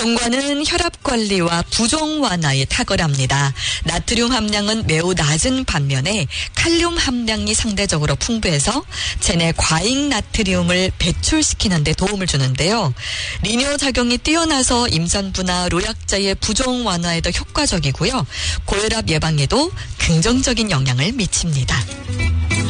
동과는 혈압 관리와 부종 완화에 탁월합니다. 나트륨 함량은 매우 낮은 반면에 칼륨 함량이 상대적으로 풍부해서 체내 과잉 나트륨을 배출시키는 데 도움을 주는데요. 리뇨 작용이 뛰어나서 임산부나 노약자의 부종 완화에도 효과적이고요. 고혈압 예방에도 긍정적인 영향을 미칩니다.